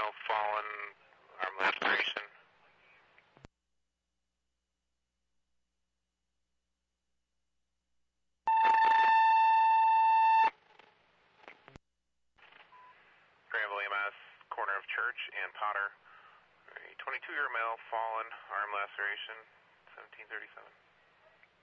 male, fallen, arm laceration. Granville EMS, corner of Church and Potter. A 22-year male, fallen, arm laceration, 1737.